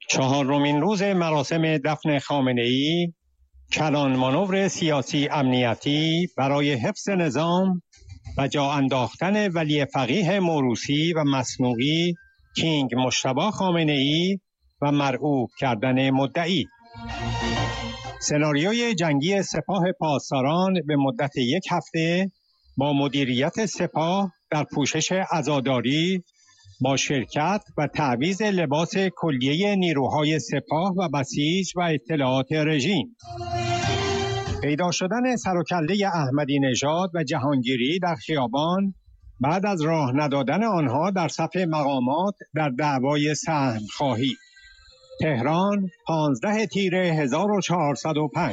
چهارمین روز مراسم دفن خامنه‌ای، کلان مانور سیاسی امنیتی برای حفظ نظام و جا انداختن ولی فقیه موروثی و مصنوعی کینگ مجتبی خامنه‌ای و مرعوب کردن مدعی. سناریوی جنگی سپاه پاسداران به مدت 1 هفته با مدیریت سپاه در پوشش عزاداری با شرکت و تعویض لباس کلیه نیروهای سپاه و بسیج و اطلاعات رژیم. پیدا شدن سر و کله احمدی نژاد و جهانگیری در خیابان بعد از راه ندادن آنها در صف مقامات در دعوای سهم خواهی. تهران 15 تیر 1405.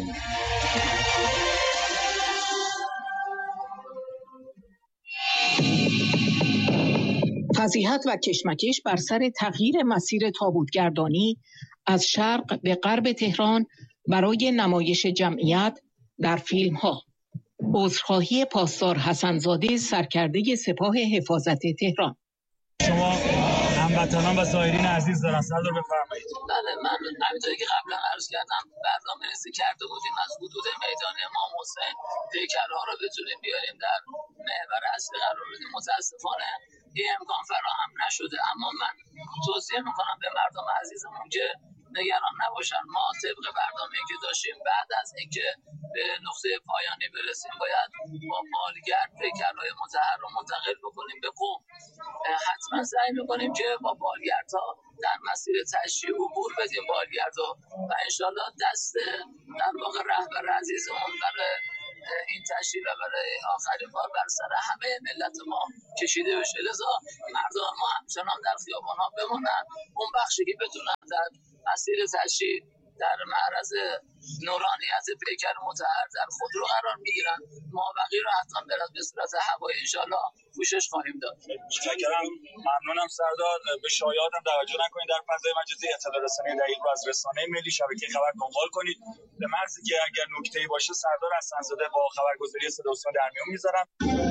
فضیحت و کشمکش بر سر تغییر مسیر تابوتگردانی از شرق به غرب تهران برای نمایش جمعیت در فیلم‌ها. عذرخواهی پاسدار حسن‌زاده سرکرده سپاه حفاظت تهران. شما هموطنان و زائرین عزیز دارن سردار بفرمایید. بله، من همینطوری که قبلا عرض کردم برنامه‌ریزی کرده بودیم از حدود میدان امام حسین پیکرها رو بتونیم بیاریم در محور اصلی قرار بدیم. متاسفانه این امکان فراهم نشده، اما من توصیه میکنم به مردم عزیزمون که نگران نباشن. ما طبق برنامه‌ای که داشتیم بعد از اینکه به نقطه پایانی برسیم باید با بالگرد پیکرهای مطهر رو منتقل بکنیم به قم. حتما سعی میکنیم که با بالگردها در مسیر تشییع عبور بدیم بالگردها و انشالله دست در واقع رهبر عزیزمون برای این تشییع و برای آخرین بار بر سر همه ملت ما کشیده بشه. لذا مردم ما همچنان در خیابان‌ها بمونن. اون بخشی که بتونن در مسیر تشییع در معرض نورانیت پیکر مطهر در خودرو قرار میگیرن، مابقی رو حتما به صورت هوایی انشالله پوشش خواهیم داد. متشکرم، ممنونم سردار. به شایعاتم توجه نکنید، در فضای مجازی اطلاع رسانی دقیق رو از رسانه ملی شبکه خبر دنبال کنید. به مرزی که اگر نکته‌ای باشه سردار حسن‌زاده با خبرگزاری صدا و سیما در میون میذارم.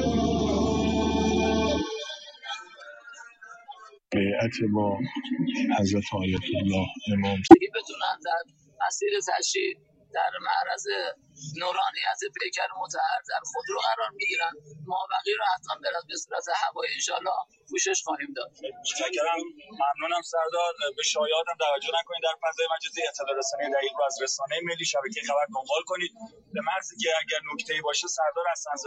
بیعت با حضرت آیت الله امام که بتونن در مسیر تشییع در معرض نورانیت پیکر مطهر در خودرو قرار میگیرن، مابقی رو حتما به صورت هوایی انشالله پوشش خواهیم داد. متشکرم، ممنونم سردار. به شایعاتم توجه نکنید، در فضای مجازی اطلاع رسانی دقیق رو از رسانه ملی شبکه خبر دنبال کنید. به مرزی که اگر نکته‌ای باشه سردار حسن‌زاده